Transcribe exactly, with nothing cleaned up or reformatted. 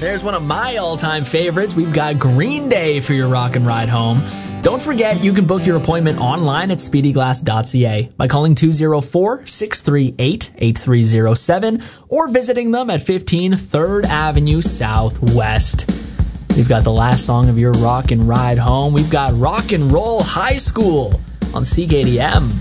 There's one of my all-time favorites. We've got Green Day for your rock and ride home. Don't forget, you can book your appointment online at speedy glass dot c a by calling two oh four, six three eight, eight three oh seven or visiting them at fifteen third Avenue Southwest. We've got the last song of your rock and ride home. We've got Rock and Roll High School on C K D M.